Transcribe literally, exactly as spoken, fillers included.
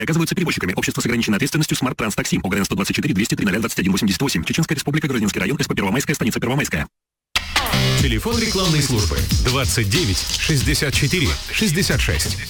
Оказываются перевозчиками. Общество с ограниченной ответственностью Smart Trans Taxi. ОГРН сто двадцать четыре двести три ноль двадцать один восемьдесят восемь. Чеченская республика, Грозненский район, СП Первомайская, станица Первомайская. Телефон рекламной службы двадцать девять шестьдесят четыре шестьдесят шесть.